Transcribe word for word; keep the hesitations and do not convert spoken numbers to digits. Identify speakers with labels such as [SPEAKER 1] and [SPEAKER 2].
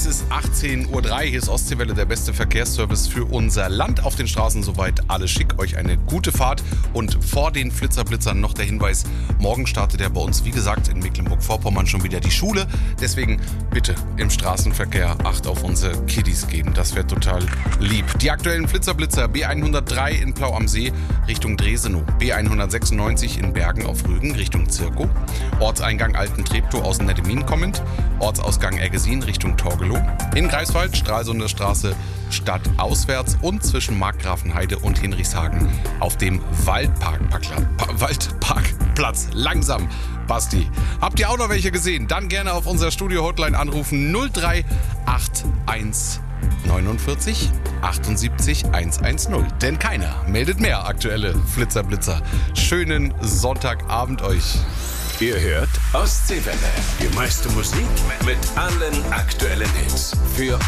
[SPEAKER 1] Es ist achtzehn Uhr drei, hier ist Ostseewelle, der beste Verkehrsservice für unser Land. Auf den Straßen soweit alles schick, euch eine gute Fahrt. Und vor den Flitterblitzern noch der Hinweis, morgen startet ja bei uns, wie gesagt, in Mecklenburg-Vorpommern schon wieder die Schule. Deswegen bitte im Straßenverkehr Acht auf unsere Kiddies geben, das wäre total lieb. Die aktuellen Flitzerblitzer: B hundertdrei in Plau am See Richtung Dresenow, B hundertsechsundneunzig in Bergen auf Rügen Richtung Zirkow, Ortseingang Alten-Treptow aus Nettemin kommend, Ortsausgang Eggesin Richtung Torgelow, in Greifswald Stralsunder Straße stadtauswärts und zwischen Markgrafenheide und Hinrichshagen auf dem Waldparkplatz. Waldparkplatz. Langsam, Basti. Habt ihr auch noch welche gesehen? Dann gerne auf unser Studio-Hotline anrufen null drei acht eins neunundvierzig achtundsiebzig hundertzehn. Denn keiner meldet mehr aktuelle Flitzerblitzer. Schönen Sonntagabend euch.
[SPEAKER 2] Ihr hört Ostseewelle. Die meiste Musik mit allen aktuellen Hits. Für